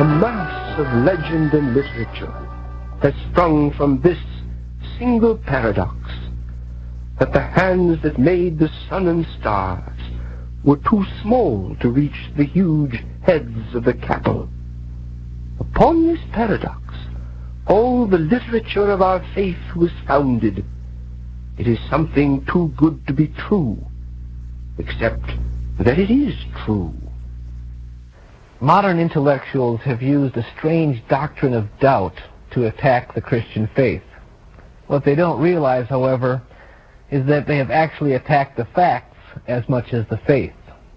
A mass of legend and literature has sprung from this single paradox, that the hands that made the sun and stars were too small to reach the huge heads of the cattle. Upon this paradox, all the literature of our faith was founded. It is something too good to be true, except that it is true. Modern intellectuals have used a strange doctrine of doubt to attack the Christian faith. What they don't realize, however, is that they have actually attacked the facts as much as the faith.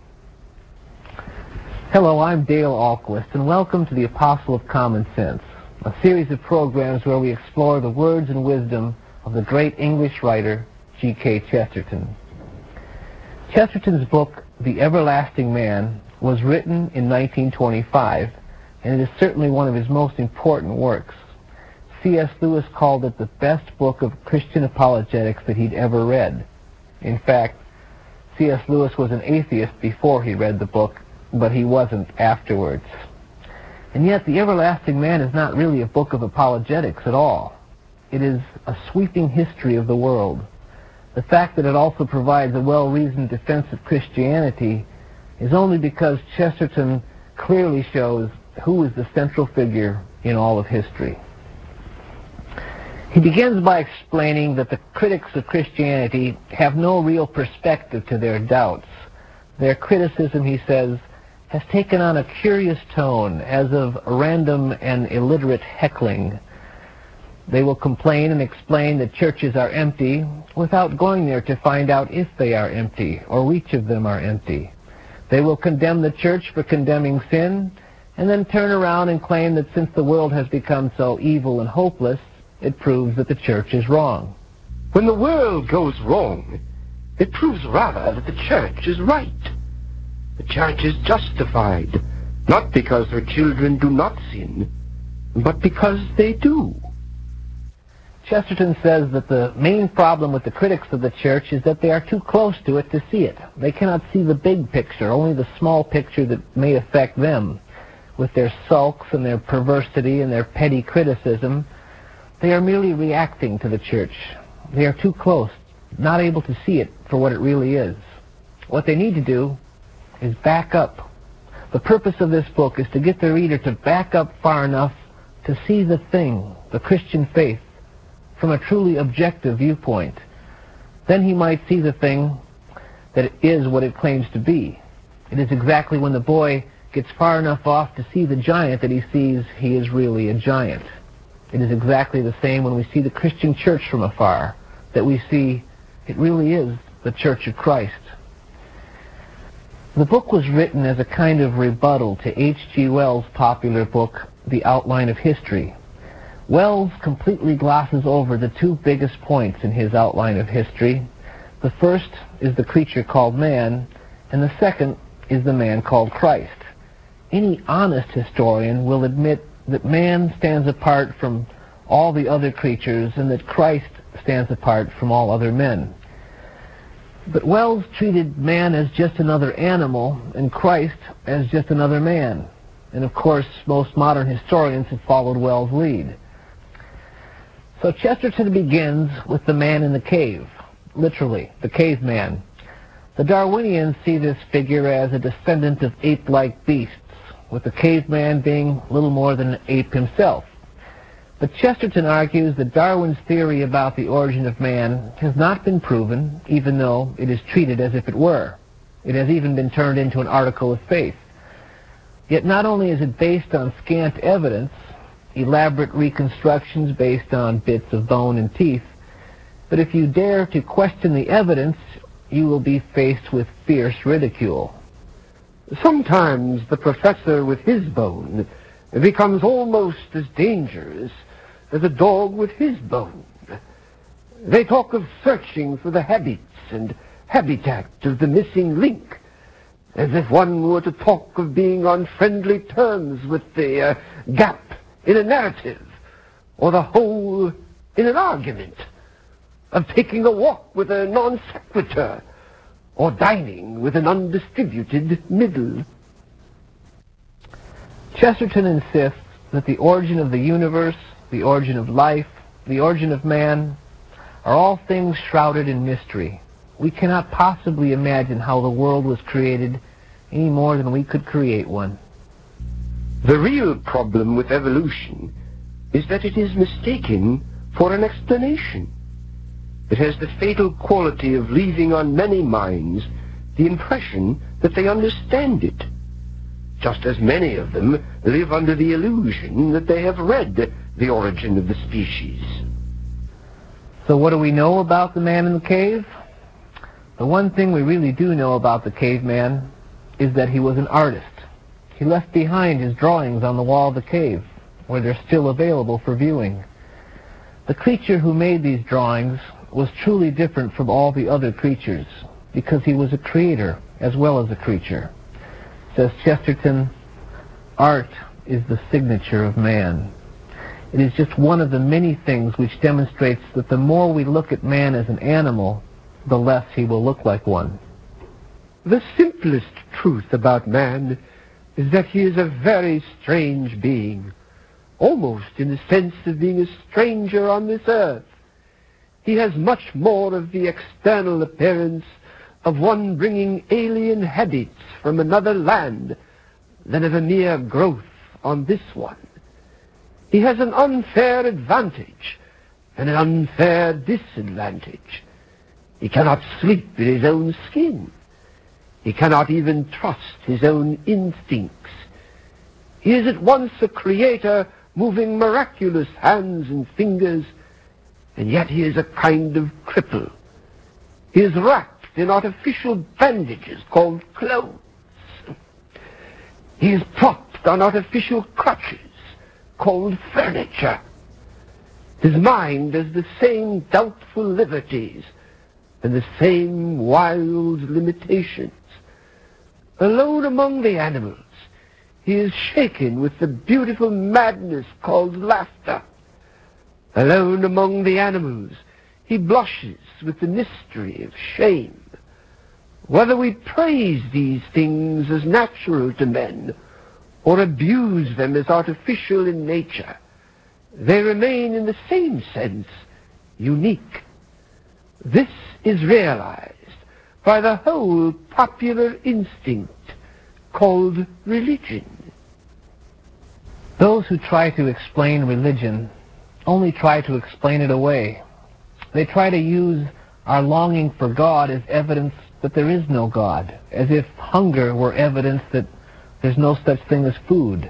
Hello, I'm Dale Ahlquist, and welcome to the Apostle of Common Sense, a series of programs where we explore the words and wisdom of the great English writer G.K. Chesterton. Chesterton's book, The Everlasting Man, was written in 1925, and it is certainly one of his most important works. C.S. Lewis called it the best book of Christian apologetics that he'd ever read. In fact, C.S. Lewis was an atheist before he read the book, but he wasn't afterwards. And yet, The Everlasting Man is not really a book of apologetics at all. It is a sweeping history of the world. The fact that it also provides a well-reasoned defense of Christianity is only because Chesterton clearly shows who is the central figure in all of history. He begins by explaining that the critics of Christianity have no real perspective to their doubts. Their criticism, he says, has taken on a curious tone, as of random and illiterate heckling. They will complain and explain that churches are empty without going there to find out if they are empty or which of them are empty. They will condemn the church for condemning sin and then turn around and claim that since the world has become so evil and hopeless, it proves that the church is wrong. When the world goes wrong, it proves rather that the church is right. The church is justified, not because her children do not sin, but because they do. Chesterton says that the main problem with the critics of the church is that they are too close to it to see it. They cannot see the big picture, only the small picture that may affect them. With their sulks and their perversity and their petty criticism, they are merely reacting to the church. They are too close, not able to see it for what it really is. What they need to do is back up. The purpose of this book is to get the reader to back up far enough to see the thing, the Christian faith, from a truly objective viewpoint. Then he might see the thing that is what it claims to be. It is exactly when the boy gets far enough off to see the giant that he sees he is really a giant. It is exactly the same when we see the Christian church from afar, that we see it really is the Church of Christ. The book was written as a kind of rebuttal to H.G. Wells' popular book, The Outline of History. Wells completely glosses over the two biggest points in his Outline of History. The first is the creature called man, and the second is the man called Christ. Any honest historian will admit that man stands apart from all the other creatures and that Christ stands apart from all other men. But Wells treated man as just another animal and Christ as just another man. And of course, most modern historians have followed Wells' lead. So Chesterton begins with the man in the cave, literally, the caveman. The Darwinians see this figure as a descendant of ape-like beasts, with the caveman being little more than an ape himself. But Chesterton argues that Darwin's theory about the origin of man has not been proven, even though it is treated as if it were. It has even been turned into an article of faith. Yet not only is it based on scant evidence, elaborate reconstructions based on bits of bone and teeth, but if you dare to question the evidence, you will be faced with fierce ridicule. Sometimes the professor with his bone becomes almost as dangerous as a dog with his bone. They talk of searching for the habits and habitat of the missing link, as if one were to talk of being on friendly terms with the gap in a narrative, or the hole in an argument, of taking a walk with a non sequitur, or dining with an undistributed middle. Chesterton insists that the origin of the universe, the origin of life, the origin of man, are all things shrouded in mystery. We cannot possibly imagine how the world was created any more than we could create one. The real problem with evolution is that it is mistaken for an explanation. It has the fatal quality of leaving on many minds the impression that they understand it, just as many of them live under the illusion that they have read The Origin of the Species. So what do we know about the man in the cave? The one thing we really do know about the caveman is that he was an artist. He left behind his drawings on the wall of the cave, where they're still available for viewing. The creature who made these drawings was truly different from all the other creatures, because he was a creator as well as a creature. Says Chesterton, art is the signature of man. It is just one of the many things which demonstrates that the more we look at man as an animal, the less he will look like one. The simplest truth about man is that he is a very strange being, almost in the sense of being a stranger on this earth. He has much more of the external appearance of one bringing alien habits from another land than of a mere growth on this one. He has an unfair advantage and an unfair disadvantage. He cannot sleep in his own skin. He cannot even trust his own instincts. He is at once a creator moving miraculous hands and fingers, and yet he is a kind of cripple. He is wrapped in artificial bandages called clothes. He is propped on artificial crutches called furniture. His mind has the same doubtful liberties and the same wild limitations. Alone among the animals, he is shaken with the beautiful madness called laughter. Alone among the animals, he blushes with the mystery of shame. Whether we praise these things as natural to men or abuse them as artificial in nature, they remain in the same sense unique. This is realized by the whole popular instinct called religion. Those who try to explain religion only try to explain it away. They try to use our longing for God as evidence that there is no God, as if hunger were evidence that there's no such thing as food.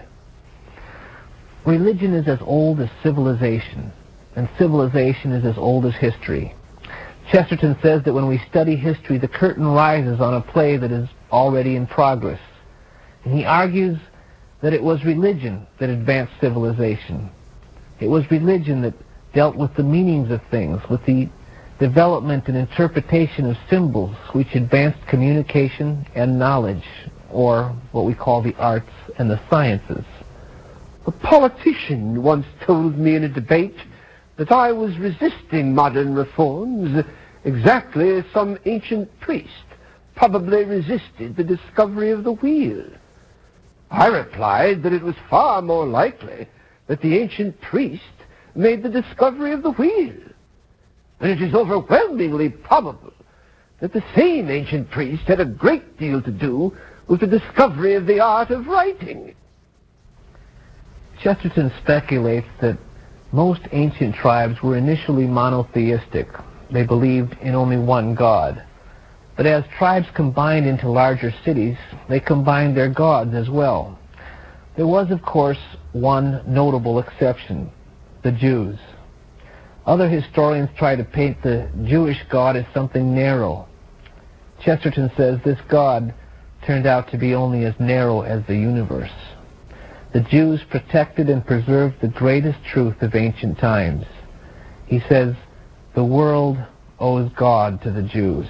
Religion is as old as civilization, and civilization is as old as history. Chesterton says that when we study history, the curtain rises on a play that is already in progress. And he argues that it was religion that advanced civilization. It was religion that dealt with the meanings of things, with the development and interpretation of symbols, which advanced communication and knowledge, or what we call the arts and the sciences. A politician once told me in a debate that I was resisting modern reforms exactly as some ancient priest probably resisted the discovery of the wheel. I replied that it was far more likely that the ancient priest made the discovery of the wheel. And it is overwhelmingly probable that the same ancient priest had a great deal to do with the discovery of the art of writing. Chesterton speculates that most ancient tribes were initially monotheistic. They believed in only one God. But as tribes combined into larger cities, they combined their gods as well. There was, of course, one notable exception, the Jews. Other historians try to paint the Jewish God as something narrow. Chesterton says this God turned out to be only as narrow as the universe. The Jews protected and preserved the greatest truth of ancient times. He says, the world owes God to the Jews.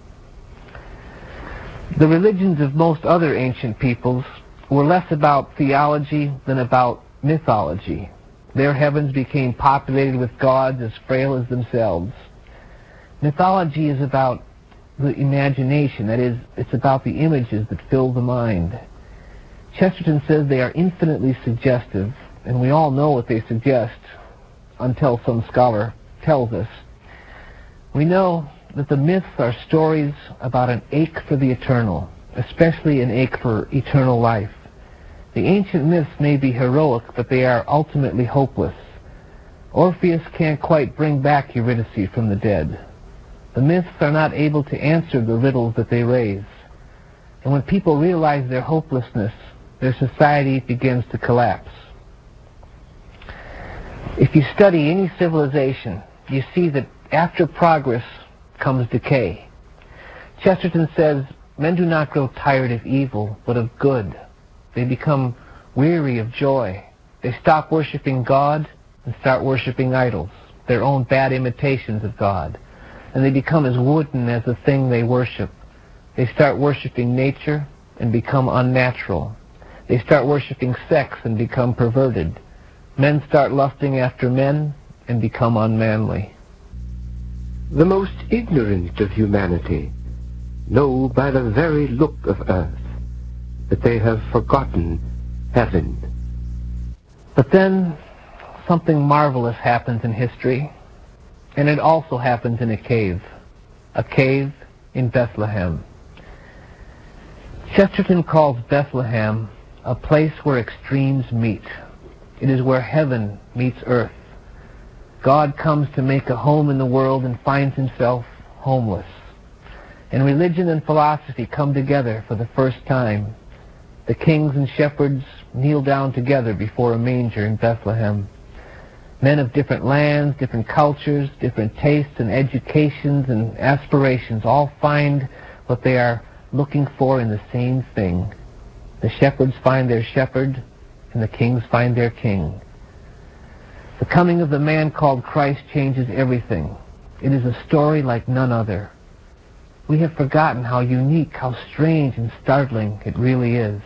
The religions of most other ancient peoples were less about theology than about mythology. Their heavens became populated with gods as frail as themselves. Mythology is about the imagination, that is, it's about the images that fill the mind. Chesterton says they are infinitely suggestive, and we all know what they suggest until some scholar tells us. We know that the myths are stories about an ache for the eternal, especially an ache for eternal life. The ancient myths may be heroic, but they are ultimately hopeless. Orpheus can't quite bring back Eurydice from the dead. The myths are not able to answer the riddles that they raise. And when people realize their hopelessness, their society begins to collapse. If you study any civilization, you see that after progress comes decay. Chesterton says, men do not grow tired of evil, but of good. They become weary of joy. They stop worshiping God and start worshiping idols, their own bad imitations of God. And they become as wooden as the thing they worship. They start worshiping nature and become unnatural. They start worshiping sex and become perverted. Men start lusting after men and become unmanly. The most ignorant of humanity know by the very look of earth that they have forgotten heaven. But then something marvelous happens in history, and it also happens in a cave in Bethlehem. Chesterton calls Bethlehem a place where extremes meet. It is where heaven meets earth. God comes to make a home in the world and finds himself homeless. And religion and philosophy come together for the first time. The kings and shepherds kneel down together before a manger in Bethlehem. Men of different lands, different cultures, different tastes and educations and aspirations all find what they are looking for in the same thing. The shepherds find their shepherd, and the kings find their king. The coming of the man called Christ changes everything. It is a story like none other. We have forgotten how unique, how strange and startling it really is.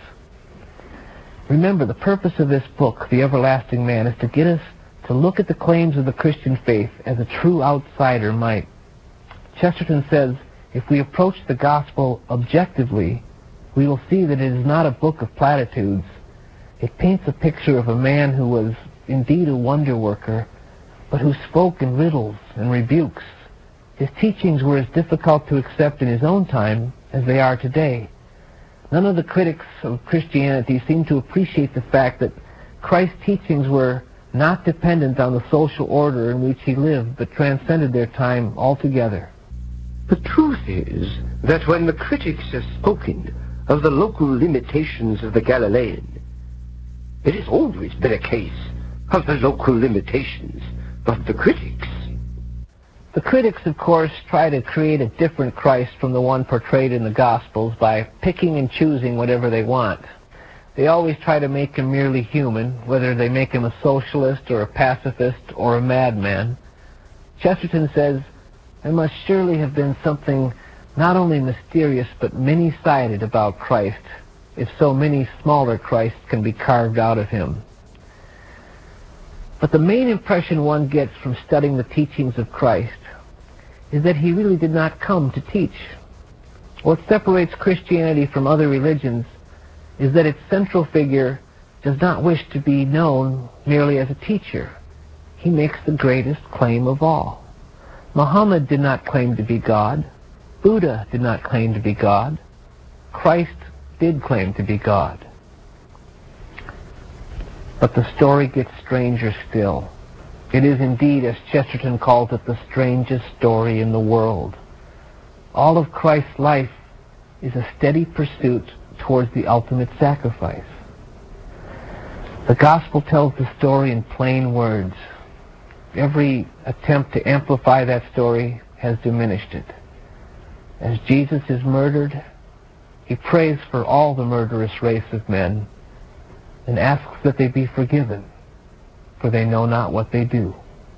Remember, the purpose of this book, The Everlasting Man, is to get us to look at the claims of the Christian faith as a true outsider might. Chesterton says, if we approach the gospel objectively, we will see that it is not a book of platitudes. It paints a picture of a man who was indeed a wonder worker, but who spoke in riddles and rebukes. His teachings were as difficult to accept in his own time as they are today. None of the critics of Christianity seem to appreciate the fact that Christ's teachings were not dependent on the social order in which he lived, but transcended their time altogether. The truth is that when the critics have spoken of the local limitations of the Galilean, it has always been a case of the local limitations of the critics. The critics, of course, try to create a different Christ from the one portrayed in the Gospels by picking and choosing whatever they want. They always try to make him merely human, whether they make him a socialist or a pacifist or a madman. Chesterton says, there must surely have been something not only mysterious but many-sided about Christ, if so many smaller Christs can be carved out of him. But the main impression one gets from studying the teachings of Christ is that he really did not come to teach. What separates Christianity from other religions is that its central figure does not wish to be known merely as a teacher. He makes the greatest claim of all. Muhammad did not claim to be God. Buddha did not claim to be God. Christ did claim to be God. But the story gets stranger still. It is indeed, as Chesterton calls it, the strangest story in the world. All of Christ's life is a steady pursuit towards the ultimate sacrifice. The gospel tells the story in plain words. Every attempt to amplify that story has diminished it. As Jesus is murdered, he prays for all the murderous race of men and asks that they be forgiven, for they know not what they do.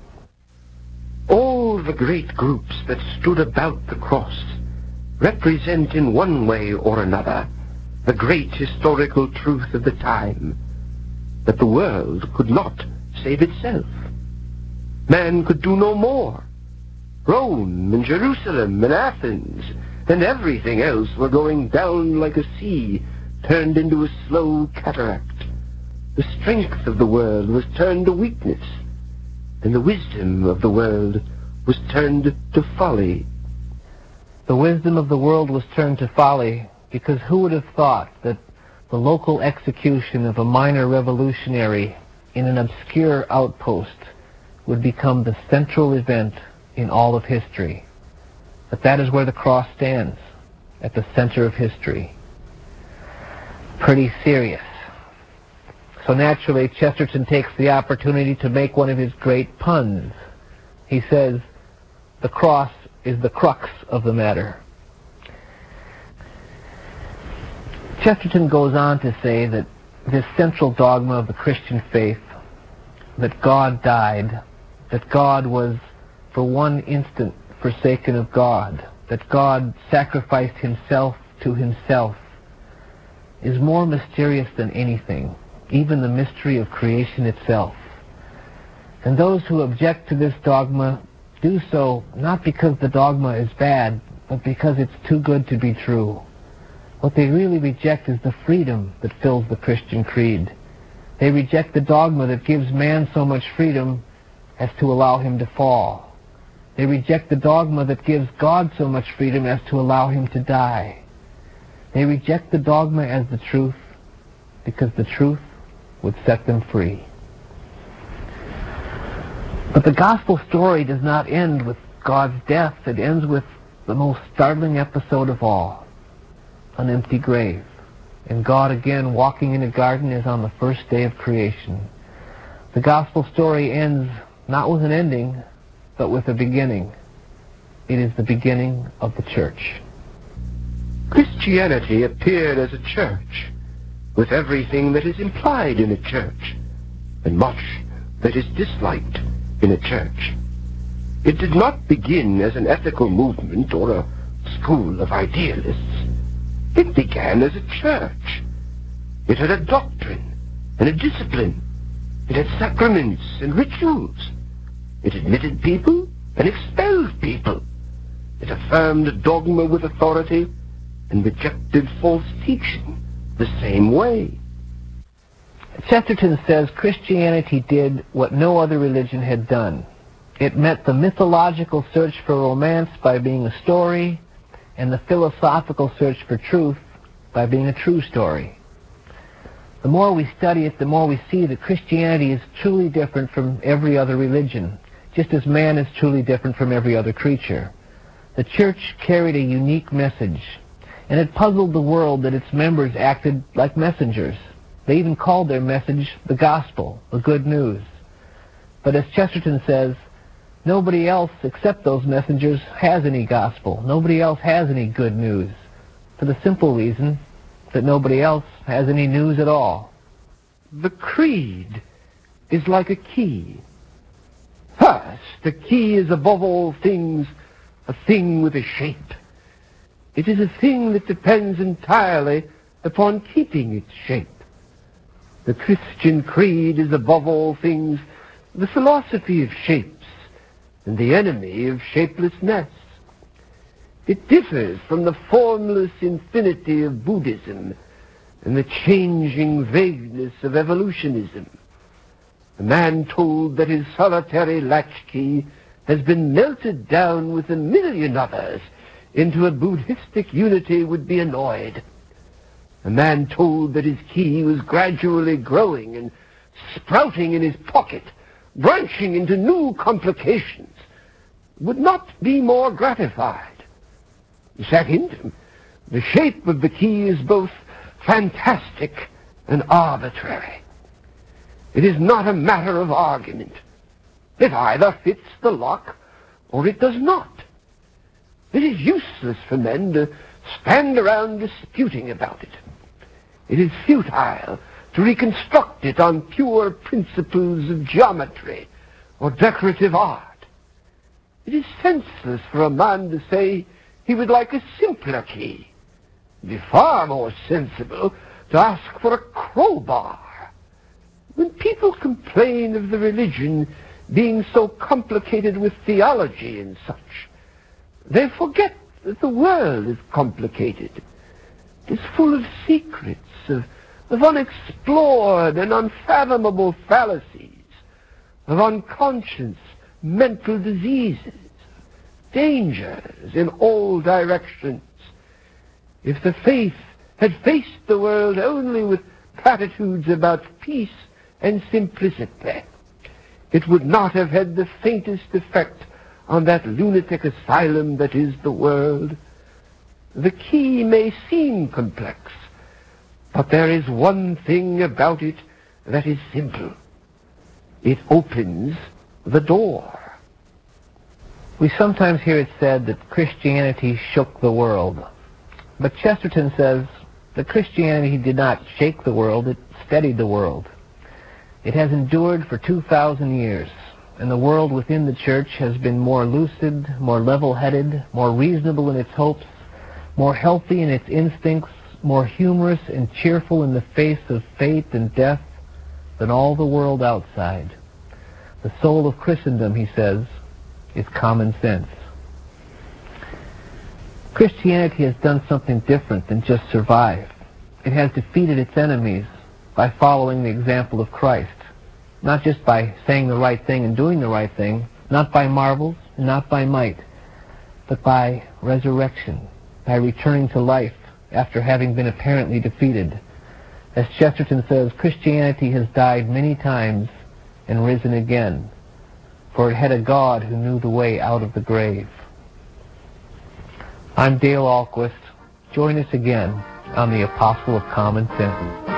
All the great groups that stood about the cross represent in one way or another the great historical truth of the time, that the world could not save itself. Man could do no more. Rome and Jerusalem and Athens and everything else were going down like a sea turned into a slow cataract. The strength of the world was turned to weakness, and the wisdom of the world was turned to folly. The wisdom of the world was turned to folly because who would have thought that the local execution of a minor revolutionary in an obscure outpost would become the central event in all of history? But that is where the cross stands, at the center of history. Pretty serious. So naturally, Chesterton takes the opportunity to make one of his great puns. He says, the cross is the crux of the matter. Chesterton goes on to say that this central dogma of the Christian faith, that God died, that God was for one instant forsaken of God, that God sacrificed himself to himself, is more mysterious than anything, even the mystery of creation itself. And those who object to this dogma do so not because the dogma is bad, but because it's too good to be true. What they really reject is the freedom that fills the Christian creed. They reject the dogma that gives man so much freedom as to allow him to fall. They reject the dogma that gives God so much freedom as to allow him to die. They reject the dogma as the truth because the truth would set them free. But the gospel story does not end with God's death. It ends with the most startling episode of all, an empty grave, and God again walking in a garden as on the first day of creation. The gospel story ends not with an ending, but with a beginning. It is the beginning of the church. Christianity appeared as a church, with everything that is implied in a church, and much that is disliked in a church. It did not begin as an ethical movement or a school of idealists. It began as a church. It had a doctrine and a discipline. It had sacraments and rituals. It admitted people and expelled people. It affirmed dogma with authority and rejected false teaching the same way. Chesterton says Christianity did what no other religion had done. It met the mythological search for romance by being a story, and the philosophical search for truth by being a true story. The more we study it, the more we see that Christianity is truly different from every other religion, just as man is truly different from every other creature. The church carried a unique message, and it puzzled the world that its members acted like messengers. They even called their message the gospel, the good news. But as Chesterton says, nobody else except those messengers has any gospel. Nobody else has any good news, for the simple reason that nobody else has any news at all. The creed is like a key. First, the key is above all things a thing with a shape. It is a thing that depends entirely upon keeping its shape. The Christian creed is above all things the philosophy of shapes and the enemy of shapelessness. It differs from the formless infinity of Buddhism and the changing vagueness of evolutionism. A man told that his solitary latchkey has been melted down with 1,000,000 others into a Buddhistic unity would be annoyed. A man told that his key was gradually growing and sprouting in his pocket, branching into new complications, would not be more gratified. Second, the shape of the key is both fantastic and arbitrary. It is not a matter of argument. It either fits the lock or it does not. It is useless for men to stand around disputing about it. It is futile to reconstruct it on pure principles of geometry or decorative art. It is senseless for a man to say he would like a simpler key. It would be far more sensible to ask for a crowbar. When people complain of the religion being so complicated with theology and such, they forget that the world is complicated. It is full of secrets of unexplored and unfathomable fallacies, of unconscious mental diseases, dangers in all directions. If the faith had faced the world only with platitudes about peace and simplicity, it would not have had the faintest effect on that lunatic asylum that is the world. The key may seem complex, but there is one thing about it that is simple. It opens the door. We sometimes hear it said that Christianity shook the world. But Chesterton says that Christianity did not shake the world, it steadied the world. It has endured for 2,000 years, and the world within the church has been more lucid, more level-headed, more reasonable in its hopes, more healthy in its instincts, more humorous and cheerful in the face of fate and death than all the world outside. The soul of Christendom, he says, is common sense. Christianity has done something different than just survive. It has defeated its enemies by following the example of Christ, not just by saying the right thing and doing the right thing, not by marvels and not by might, but by resurrection, by returning to life after having been apparently defeated. As Chesterton says, Christianity has died many times and risen again, for it had a God who knew the way out of the grave. I'm Dale Ahlquist. Join us again on the Apostle of Common Sense.